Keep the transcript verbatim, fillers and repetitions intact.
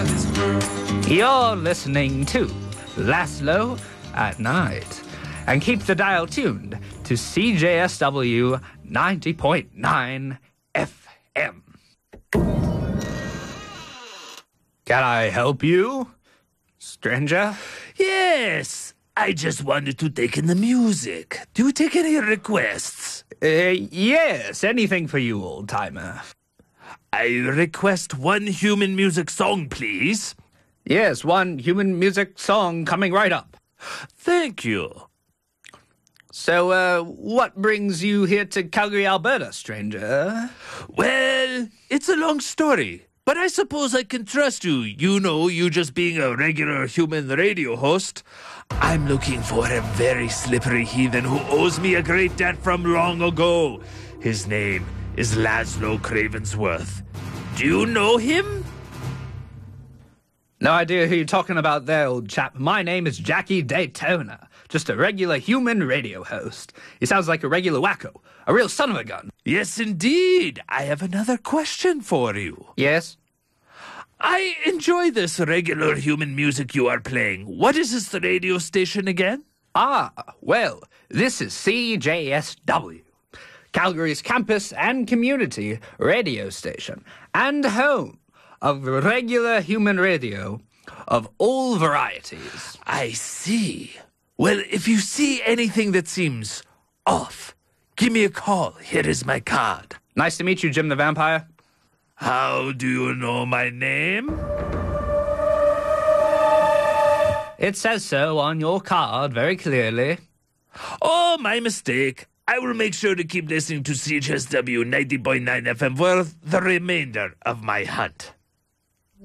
You're listening to Laszlo at Night. And keep the dial tuned to C J S W ninety point nine F M. Can I help you, stranger? Yes, I just wanted to take in the music. Do you take any requests? Uh, yes, anything for you, old-timer. I request one human music song, please. Yes, one human music song coming right up. Thank you. So, uh, what brings you here to Calgary, Alberta, stranger? Well, it's a long story, but I suppose I can trust you. You know, you just being a regular human radio host. I'm looking for a very slippery heathen who owes me a great debt from long ago. His name is Laszlo Cravensworth. Do you know him? No idea who you're talking about there, old chap. My name is Jackie Daytona. Just a regular human radio host. He sounds like a regular wacko. A real son of a gun. Yes, indeed. I have another question for you. Yes? I enjoy this regular human music you are playing. What is this radio station again? Ah, well, this is C J S W. Calgary's campus and community radio station. And home of regular human radio of all varieties. I see. Well, if you see anything that seems off, give me a call. Here is my card. Nice to meet you, Jim the Vampire. How do you know my name? It says so on your card very clearly. Oh, my mistake. I will make sure to keep listening to C H S W ninety point nine F M for the remainder of my hunt.